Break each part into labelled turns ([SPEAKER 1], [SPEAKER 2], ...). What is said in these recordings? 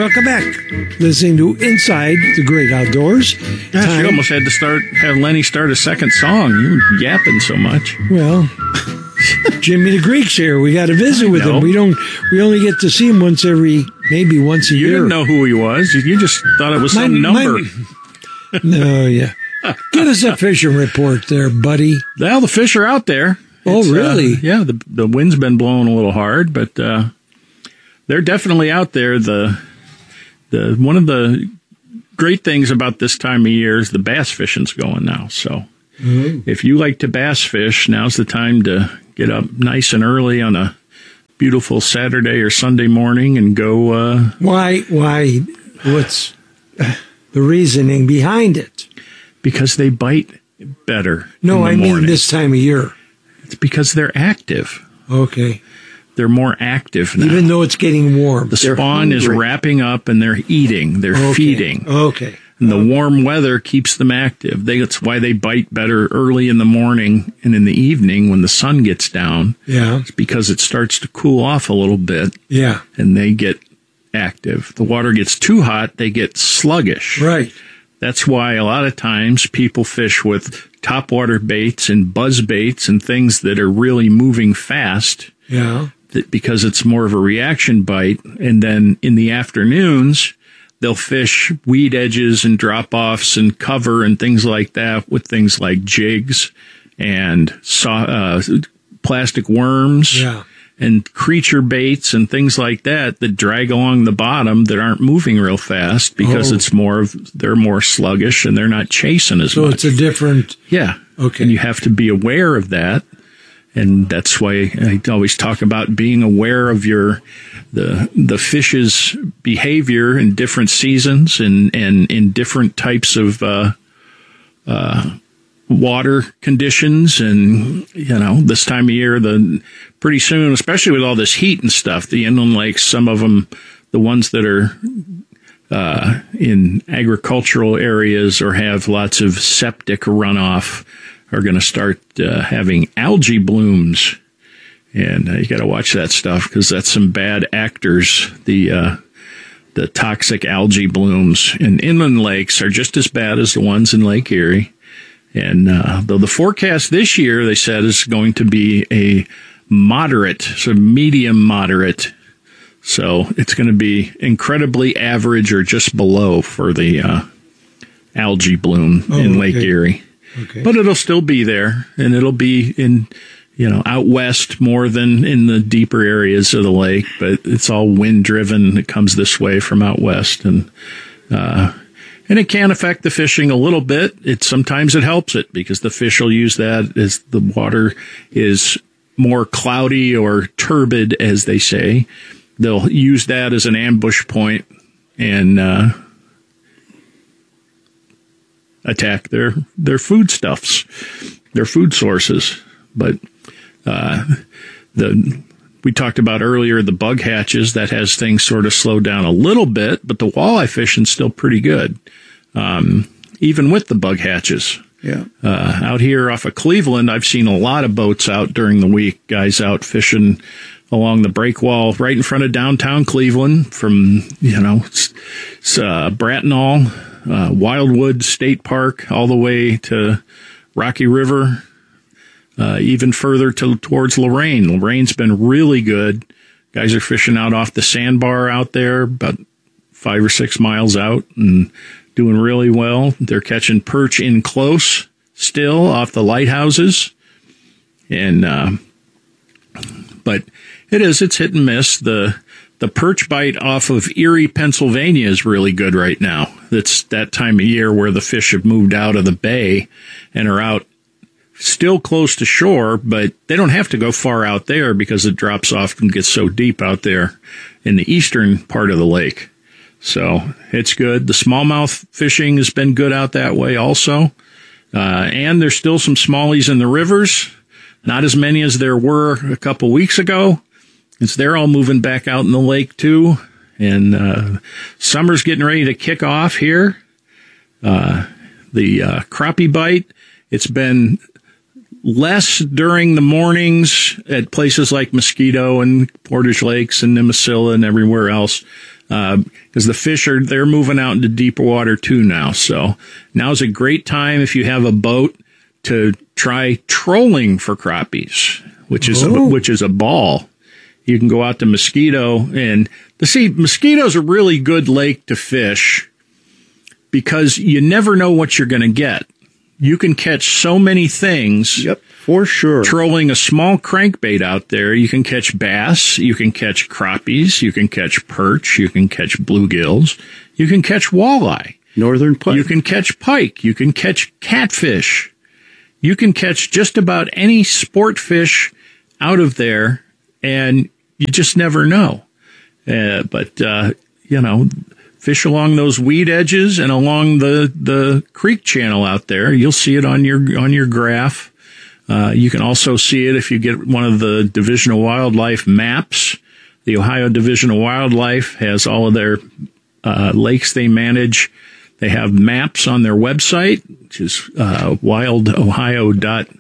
[SPEAKER 1] Welcome back. Listening to Inside the Great Outdoors.
[SPEAKER 2] Gosh, you almost had to have Lenny start a second song. You were yapping so much.
[SPEAKER 1] Well, Jimmy the Greek's here. We got to visit with him. We only get to see him once a year.
[SPEAKER 2] You didn't know who he was. You just thought it was some number.
[SPEAKER 1] No, yeah. Get us a fishing report there, buddy.
[SPEAKER 2] Well, the fish are out there.
[SPEAKER 1] Oh, really?
[SPEAKER 2] Yeah, the wind's been blowing a little hard, but they're definitely out there. The one of the great things about this time of year is the bass fishing's going now. So if you like to bass fish, now's the time to get up nice and early on a beautiful Saturday or Sunday morning and go.
[SPEAKER 1] Why? What's the reasoning behind it?
[SPEAKER 2] Because they bite better.
[SPEAKER 1] No, I mean this time of year.
[SPEAKER 2] It's because they're active.
[SPEAKER 1] Okay.
[SPEAKER 2] They're more active now.
[SPEAKER 1] Even though it's getting warm.
[SPEAKER 2] The spawn is wrapping up and they're eating. They're feeding.
[SPEAKER 1] Okay.
[SPEAKER 2] And the warm weather keeps them active. That's why they bite better early in the morning and in the evening when the sun gets down.
[SPEAKER 1] Yeah.
[SPEAKER 2] It's because it starts to cool off a little bit.
[SPEAKER 1] Yeah.
[SPEAKER 2] And they get active. The water gets too hot, they get sluggish.
[SPEAKER 1] Right.
[SPEAKER 2] That's why a lot of times people fish with topwater baits and buzz baits and things that are really moving fast.
[SPEAKER 1] Yeah.
[SPEAKER 2] Because it's more of a reaction bite. And then in the afternoons, they'll fish weed edges and drop-offs and cover and things like that with things like jigs and plastic worms.
[SPEAKER 1] Yeah.
[SPEAKER 2] And creature baits and things like that drag along the bottom that aren't moving real fast because they're more sluggish and they're not chasing as much.
[SPEAKER 1] So it's a different...
[SPEAKER 2] Yeah.
[SPEAKER 1] Okay.
[SPEAKER 2] And you have to be aware of that. And that's why I always talk about being aware of the fish's behavior in different seasons and in different types of water conditions. And, this time of year, pretty soon, especially with all this heat and stuff, the inland lakes, some of them, the ones that are in agricultural areas or have lots of septic runoff, are going to start having algae blooms. And you got to watch that stuff because that's some bad actors. The toxic algae blooms in inland lakes are just as bad as the ones in Lake Erie. And though the forecast this year, they said, is going to be a moderate, so medium moderate. So it's going to be incredibly average or just below for the algae bloom in Lake Erie.
[SPEAKER 1] Okay.
[SPEAKER 2] But it'll still be there, and it'll be in, out west more than in the deeper areas of the lake, but it's all wind driven. It comes this way from out west, and it can affect the fishing a little bit. Sometimes it helps it because the fish will use that as the water is more cloudy or turbid, as they say. They'll use that as an ambush point and attack their foodstuffs, their food sources. But we talked about earlier the bug hatches, that has things sort of slowed down a little bit, but the walleye fishing's still pretty good, even with the bug hatches.
[SPEAKER 1] Yeah.
[SPEAKER 2] Out here off of Cleveland, I've seen a lot of boats out during the week, guys out fishing along the breakwall right in front of downtown Cleveland from, Bracknell, Wildwood State Park, all the way to Rocky River, even further towards Lorain. Loraine's been really good. Guys are fishing out off the sandbar out there, about 5 or 6 miles out, and doing really well. They're catching perch in close still off the lighthouses. And, but it's hit and miss. The perch bite off of Erie, Pennsylvania is really good right now. It's that time of year where the fish have moved out of the bay and are out still close to shore, but they don't have to go far out there because it drops off and gets so deep out there in the eastern part of the lake. So it's good. The smallmouth fishing has been good out that way also. And there's still some smallies in the rivers. Not as many as there were a couple weeks ago. They're all moving back out in the lake too. And summer's getting ready to kick off here. The crappie bite, it's been less during the mornings at places like Mosquito and Portage Lakes and Nemesilla and everywhere else. because the fish they're moving out into deeper water too now. So now's a great time if you have a boat to try trolling for crappies, which is a ball. You can go out to Mosquito Mosquito's a really good lake to fish because you never know what you're going to get. You can catch so many things.
[SPEAKER 3] Yep, for sure.
[SPEAKER 2] Trolling a small crankbait out there, you can catch bass, you can catch crappies, you can catch perch, you can catch bluegills, you can catch walleye.
[SPEAKER 3] Northern pike.
[SPEAKER 2] You can catch pike, you can catch catfish. You can catch just about any sport fish out of there, and you just never know. Fish along those weed edges and along the creek channel out there. You'll see it on your graph. You can also see it if you get one of the Division of Wildlife maps. The Ohio Division of Wildlife has all of their lakes they manage. They have maps on their website, which is wildohio.org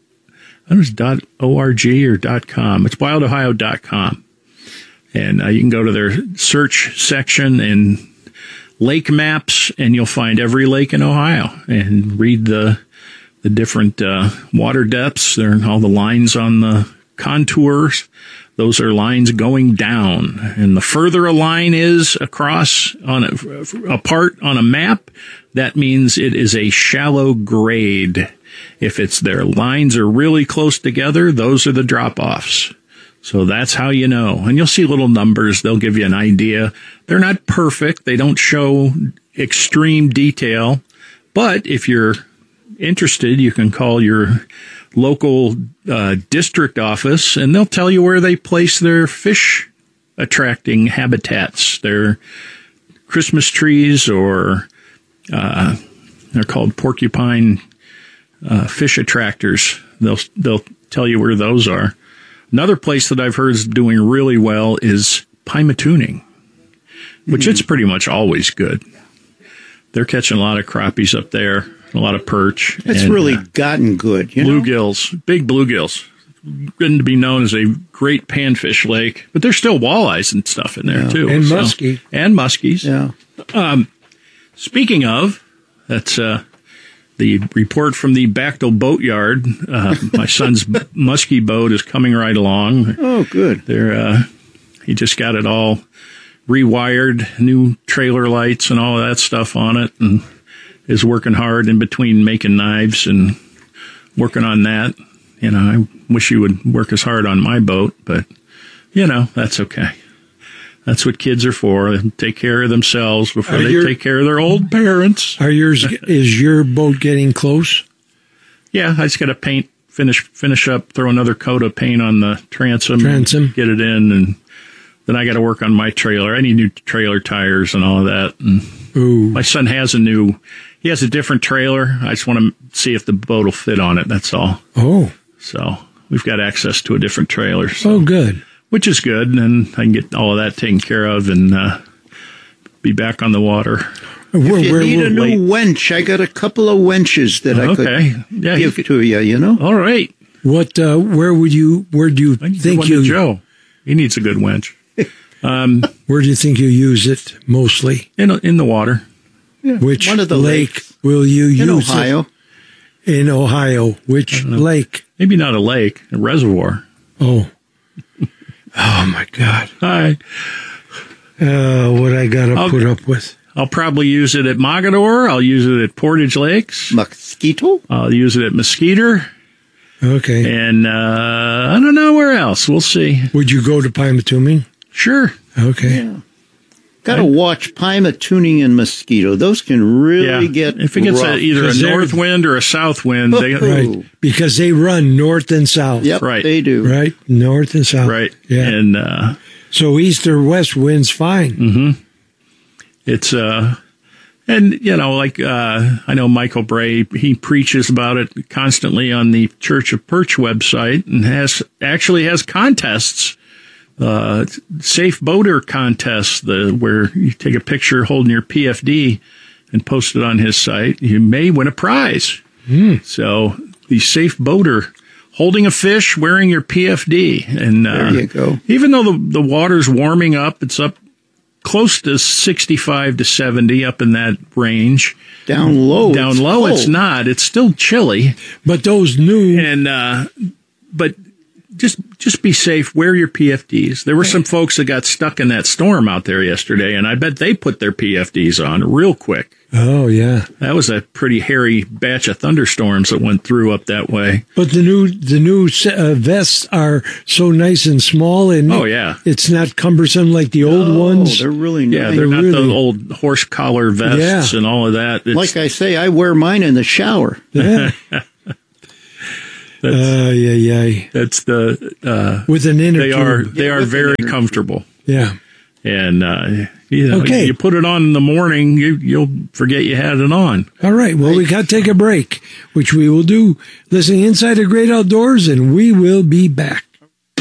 [SPEAKER 2] or .com. It's wildohio.com. And you can go to their search section and lake maps, and you'll find every lake in Ohio and read the different water depths. There are all the lines on the contours. Those are lines going down. And the further a line is across apart on a map, that means it is a shallow grade. If their lines are really close together, those are the drop-offs. So that's how you know. And you'll see little numbers. They'll give you an idea. They're not perfect. They don't show extreme detail. But if you're interested, you can call your local district office, and they'll tell you where they place their fish attracting habitats, their Christmas trees, or they're called porcupine fish attractors. They'll tell you where those are. Another place that I've heard is doing really well is Pymatuning, which it's pretty much always good. They're catching a lot of crappies up there, a lot of perch.
[SPEAKER 3] It's really gotten good,
[SPEAKER 2] bluegills, big bluegills. Going to be known as a great panfish lake, but there's still walleyes and stuff in there too.
[SPEAKER 1] And muskie.
[SPEAKER 2] And muskies.
[SPEAKER 3] Yeah.
[SPEAKER 2] Speaking of, that's the report from the Bechtel Boatyard. My son's muskie boat is coming right along.
[SPEAKER 3] Oh, good.
[SPEAKER 2] He just got it all rewired, new trailer lights and all of that stuff on it, and is working hard in between making knives and working on that. I wish he would work as hard on my boat, but, that's okay. That's what kids are for. They take care of themselves before they take care of their old parents.
[SPEAKER 1] Is your boat getting close?
[SPEAKER 2] Yeah, I just got to finish up, throw another coat of paint on the transom. Get it in, and then I got to work on my trailer. I need new trailer tires and all of that. And my son has he has a different trailer. I just want to see if the boat will fit on it. That's all.
[SPEAKER 1] Oh.
[SPEAKER 2] So we've got access to a different trailer. So.
[SPEAKER 1] Oh, good.
[SPEAKER 2] Which is good, and I can get all of that taken care of and be back on the water.
[SPEAKER 3] If you need a new wench, I got a couple of wenches that I could give to you,
[SPEAKER 2] All right.
[SPEAKER 1] What? Where do you think
[SPEAKER 2] Joe? He needs a good wench.
[SPEAKER 1] Where do you think you use it mostly?
[SPEAKER 2] In the water.
[SPEAKER 1] Yeah. Which
[SPEAKER 3] one of the
[SPEAKER 1] lake
[SPEAKER 3] lakes.
[SPEAKER 1] Will you use
[SPEAKER 3] in Ohio?
[SPEAKER 1] In Ohio. Which lake?
[SPEAKER 2] Maybe not a lake, a reservoir.
[SPEAKER 1] Oh. Oh, my God.
[SPEAKER 2] Hi.
[SPEAKER 1] What I got to put up with.
[SPEAKER 2] I'll probably use it at Mogador. I'll use it at Portage Lakes.
[SPEAKER 3] Mosquito?
[SPEAKER 2] I'll use it at Mosquito.
[SPEAKER 1] Okay.
[SPEAKER 2] And I don't know where else. We'll see.
[SPEAKER 1] Would you go to Pymatuning?
[SPEAKER 2] Sure.
[SPEAKER 1] Okay.
[SPEAKER 3] Yeah. Got to watch Pymatuning and Mosquito. Those can really get
[SPEAKER 2] if it gets either a north wind or a south wind.
[SPEAKER 1] Right. Because they run north and south.
[SPEAKER 3] Yep,
[SPEAKER 2] right.
[SPEAKER 3] They do.
[SPEAKER 1] Right. North and south.
[SPEAKER 2] Right.
[SPEAKER 1] Yeah.
[SPEAKER 2] And
[SPEAKER 1] so east or west wind's fine.
[SPEAKER 2] Mm-hmm. It's I know Michael Bray, he preaches about it constantly on the Church of Perch website and has contests. Safe boater contest, where you take a picture holding your PFD and post it on his site. You may win a prize. So the safe boater holding a fish, wearing your PFD, and
[SPEAKER 3] there you go.
[SPEAKER 2] Even though the water's warming up, it's up close to 65 to 70, up in that range.
[SPEAKER 3] Down low,
[SPEAKER 2] it's not. It's still chilly.
[SPEAKER 1] But those new
[SPEAKER 2] but just be safe. Wear your PFDs. There were some folks that got stuck in that storm out there yesterday, and I bet they put their PFDs on real quick.
[SPEAKER 1] Oh, yeah.
[SPEAKER 2] That was a pretty hairy batch of thunderstorms that went through up that way.
[SPEAKER 1] But the new vests are so nice and small, and it's not cumbersome like the old ones.
[SPEAKER 3] They're really nice.
[SPEAKER 2] Yeah, they're not the old horse collar vests and all of that.
[SPEAKER 3] Like I say, I wear mine in the shower.
[SPEAKER 1] Yeah.
[SPEAKER 2] That's the
[SPEAKER 1] with an inner tube.
[SPEAKER 2] They are very comfortable.
[SPEAKER 1] Yeah.
[SPEAKER 2] And you put it on in the morning, you'll forget you had it on.
[SPEAKER 1] All right. Well, we got to take a break, which we will do. Listening Inside the Great Outdoors, and we will be back.